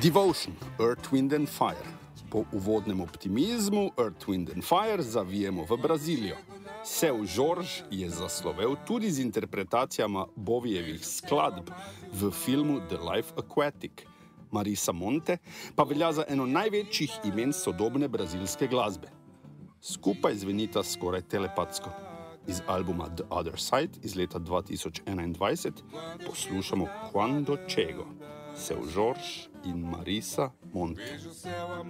Devotion, Earth, Wind and Fire. Po uvodnem optimizmu Earth, Wind and Fire zavijemo v Brazilijo. Seu Jorge je zaslovel tudi z interpretacijama Bovijevih skladb v filmu The Life Aquatic. Marisa Monte pa velja za eno največjih imen sodobne brazilske glasbe. Skupaj zvenita skoraj telepatsko. Iz albuma The Other Side iz leta 2021 poslušamo Quando Chego, Seu Jorge in Marisa Monte.